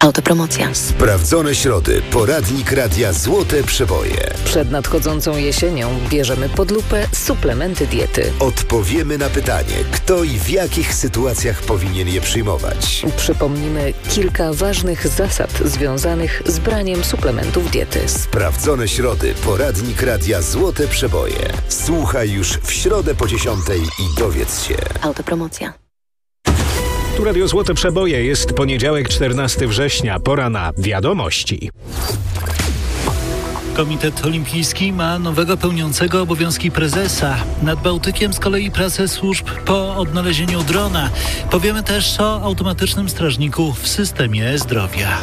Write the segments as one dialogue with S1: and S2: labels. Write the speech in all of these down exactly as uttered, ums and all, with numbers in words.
S1: Autopromocja.
S2: Sprawdzone środy. Poradnik Radia Złote Przeboje.
S3: Przed nadchodzącą jesienią bierzemy pod lupę suplementy diety.
S2: Odpowiemy na pytanie, kto i w jakich sytuacjach powinien je przyjmować.
S3: Przypomnimy kilka ważnych zasad związanych z braniem suplementów diety.
S2: Sprawdzone środy. Poradnik Radia Złote Przeboje. Słuchaj już w środę po dziesiątej i dowiedz się.
S1: Autopromocja.
S4: Tu Radio Złote Przeboje. Jest poniedziałek, czternastego września. Pora na wiadomości.
S5: Komitet Olimpijski ma nowego pełniącego obowiązki prezesa. Nad Bałtykiem z kolei pracę służb po odnalezieniu drona. Powiemy też o automatycznym strażniku w systemie zdrowia.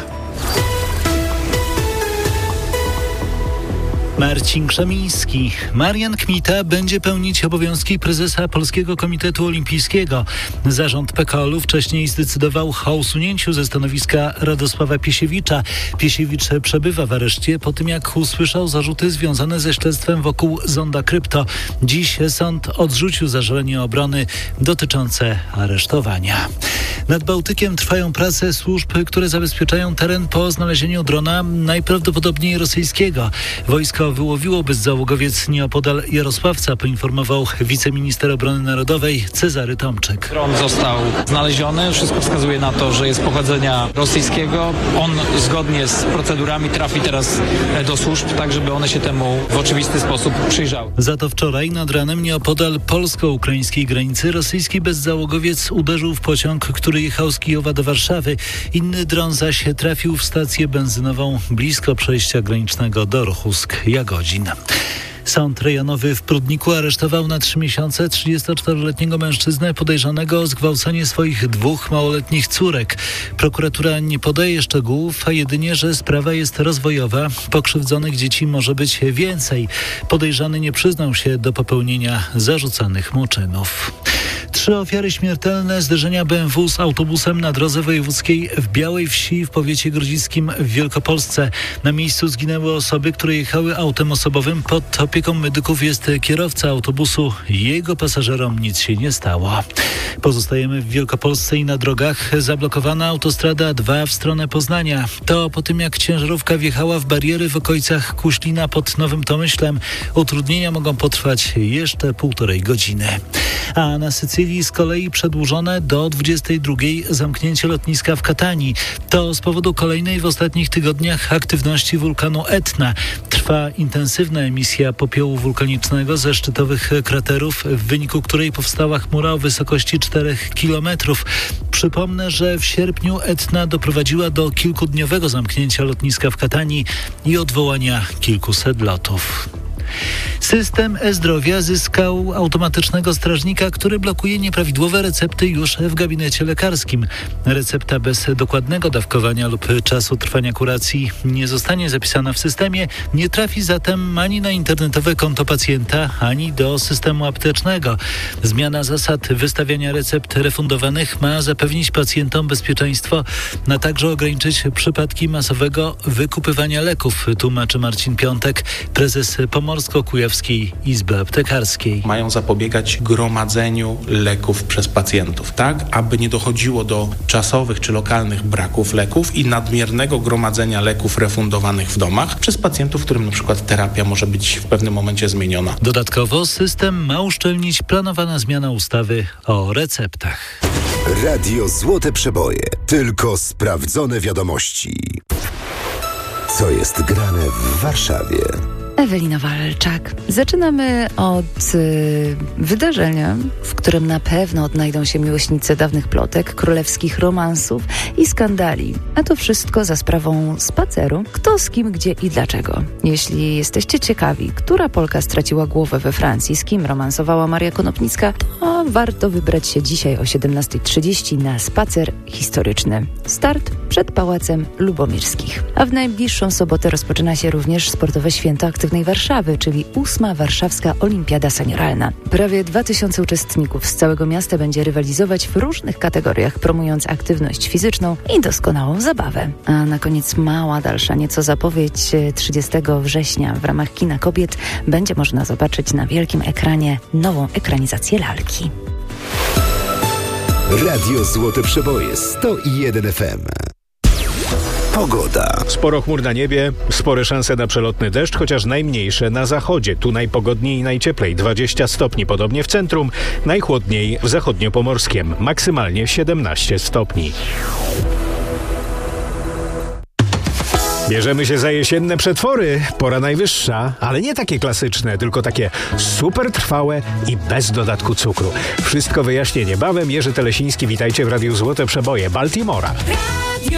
S5: Marcin Krzemiński. Marian Kmita będzie pełnić obowiązki prezesa Polskiego Komitetu Olimpijskiego. Zarząd P K O L-u wcześniej zdecydował o usunięciu ze stanowiska Radosława Piesiewicza. Piesiewicz przebywa w areszcie po tym, jak usłyszał zarzuty związane ze śledztwem wokół Zonda Krypto. Dziś sąd odrzucił zażalenie obrony dotyczące aresztowania. Nad Bałtykiem trwają prace służb, które zabezpieczają teren po znalezieniu drona, najprawdopodobniej rosyjskiego. Wojsko wyłowiło bezzałogowiec nieopodal Jarosławca, poinformował wiceminister obrony narodowej Cezary Tomczyk.
S6: Dron został znaleziony. Wszystko wskazuje na to, że jest pochodzenia rosyjskiego. On zgodnie z procedurami trafi teraz do służb, tak żeby one się temu w oczywisty sposób przyjrzały.
S5: Za to wczoraj nad ranem nieopodal polsko-ukraińskiej granicy rosyjski bezzałogowiec uderzył w pociąg, który jechał z Kijowa do Warszawy. Inny dron zaś trafił w stację benzynową blisko przejścia granicznego do Rochusk-Jagodzin. Sąd rejonowy w Prudniku aresztował na trzy miesiące trzydziestoczteroletniego mężczyznę podejrzanego o zgwałcenie swoich dwóch małoletnich córek. Prokuratura nie podaje szczegółów, a jedynie, że sprawa jest rozwojowa. Pokrzywdzonych dzieci może być więcej. Podejrzany nie przyznał się do popełnienia zarzucanych mu czynów. Trzy ofiary śmiertelne zderzenia B M W z autobusem na drodze wojewódzkiej w Białej Wsi w powiecie grodziskim w Wielkopolsce. Na miejscu zginęły osoby, które jechały autem osobowym. Pod opieką medyków jest kierowca autobusu. Jego pasażerom nic się nie stało. Pozostajemy w Wielkopolsce i na drogach. Zablokowana autostrada dwa w stronę Poznania. To po tym, jak ciężarówka wjechała w bariery w okolicach Kuślina pod Nowym Tomyślem. Utrudnienia mogą potrwać jeszcze półtorej godziny. A na Sycylii z kolei przedłużone do dwudziestej drugiej zamknięcie lotniska w Katanii. To z powodu kolejnej w ostatnich tygodniach aktywności wulkanu Etna. Trwa intensywna emisja popiołu wulkanicznego ze szczytowych kraterów, w wyniku której powstała chmura o wysokości czterech kilometrów. Przypomnę, że w sierpniu Etna doprowadziła do kilkudniowego zamknięcia lotniska w Katanii i odwołania kilkuset lotów. System e-zdrowia zyskał automatycznego strażnika, który blokuje nieprawidłowe recepty już w gabinecie lekarskim. Recepta bez dokładnego dawkowania lub czasu trwania kuracji nie zostanie zapisana w systemie, nie trafi zatem ani na internetowe konto pacjenta, ani do systemu aptecznego. Zmiana zasad wystawiania recept refundowanych ma zapewnić pacjentom bezpieczeństwo, a także ograniczyć przypadki masowego wykupywania leków, tłumaczy Marcin Piątek, prezes Pomorsko-Kujawskiej Izby Aptekarskiej.
S7: Mają zapobiegać gromadzeniu leków przez pacjentów, tak aby nie dochodziło do czasowych czy lokalnych braków leków i nadmiernego gromadzenia leków refundowanych w domach przez pacjentów, którym na przykład terapia może być w pewnym momencie zmieniona.
S5: Dodatkowo system ma uszczelnić planowana zmiana ustawy o receptach.
S2: Radio Złote Przeboje. Tylko sprawdzone wiadomości. Co jest grane w Warszawie?
S1: Ewelina Walczak. Zaczynamy od y, wydarzenia, w którym na pewno odnajdą się miłośnicy dawnych plotek, królewskich romansów i skandali. A to wszystko za sprawą spaceru. Kto z kim, gdzie i dlaczego. Jeśli jesteście ciekawi, która Polka straciła głowę we Francji, z kim romansowała Maria Konopnicka, to warto wybrać się dzisiaj o siedemnasta trzydzieści na spacer historyczny. Start przed Pałacem Lubomirskich. A w najbliższą sobotę rozpoczyna się również sportowe święto aktywnej Warszawy, czyli ósma Warszawska Olimpiada Senioralna. Prawie dwa tysiące uczestników z całego miasta będzie rywalizować w różnych kategoriach, promując aktywność fizyczną i doskonałą zabawę. A na koniec mała dalsza nieco zapowiedź. trzydziestego września w ramach Kina Kobiet będzie można zobaczyć na wielkim ekranie nową ekranizację lalki.
S2: Radio Złote Przeboje sto jeden F M. Pogoda.
S4: Sporo chmur na niebie, spore szanse na przelotny deszcz, chociaż najmniejsze na zachodzie. Tu najpogodniej i najcieplej, dwadzieścia stopni, podobnie w centrum, najchłodniej w zachodniopomorskiem, maksymalnie siedemnaście stopni. Bierzemy się za jesienne przetwory. Pora najwyższa, ale nie takie klasyczne, tylko takie super trwałe i bez dodatku cukru. Wszystko wyjaśnię niebawem. Jerzy Telesiński, witajcie w Radiu Złote Przeboje Baltimora.